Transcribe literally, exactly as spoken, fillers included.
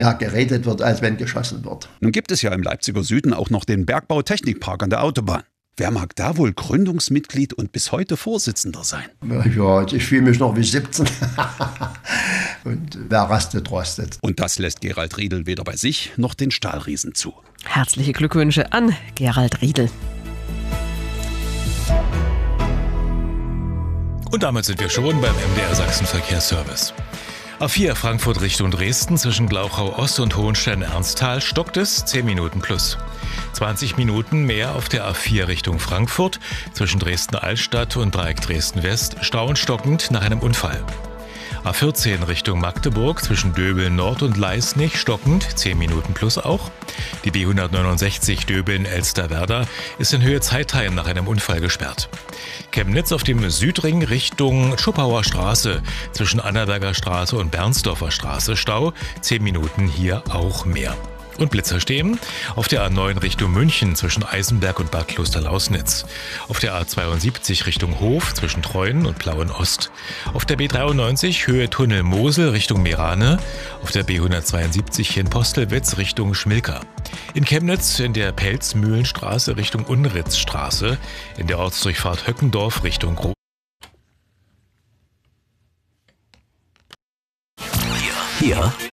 ja, geredet wird, als wenn geschossen wird. Nun gibt es ja im Leipziger Süden auch noch den Bergbau-Technikpark an der Autobahn. Wer mag da wohl Gründungsmitglied und bis heute Vorsitzender sein? Ja, ich fühle mich noch wie siebzehn. Und wer rastet, rostet. Und das lässt Gerald Riedel weder bei sich noch den Stahlriesen zu. Herzliche Glückwünsche an Gerald Riedel. Und damit sind wir schon beim M D R Sachsen Verkehrsservice. A vier Frankfurt Richtung Dresden zwischen Glauchau Ost und Hohenstein-Ernsthal stockt es zehn Minuten plus. zwanzig Minuten mehr auf der A vier Richtung Frankfurt zwischen Dresden-Altstadt und Dreieck Dresden-West stau und stockend nach einem Unfall. A vierzehn Richtung Magdeburg zwischen Döbeln Nord und Leisnig stockend, zehn Minuten plus auch. Die B hundertneunundsechzig Döbeln-Elsterwerda ist in Höhe Zeitheim nach einem Unfall gesperrt. Chemnitz auf dem Südring Richtung Schuppauer Straße zwischen Annaberger Straße und Bernsdorfer Straße Stau, zehn Minuten hier auch mehr. Und Blitzer stehen auf der A neun Richtung München zwischen Eisenberg und Bad Klosterlausnitz. Auf der A zweiundsiebzig Richtung Hof zwischen Treuen und Plauen-Ost. Auf der B dreiundneunzig Höhe Tunnel Mosel Richtung Merane. Auf der B hundertzweiundsiebzig in Postelwitz Richtung Schmilka. In Chemnitz in der Pelzmühlenstraße Richtung Unritzstraße. In der Ortsdurchfahrt Höckendorf Richtung Gro. Hier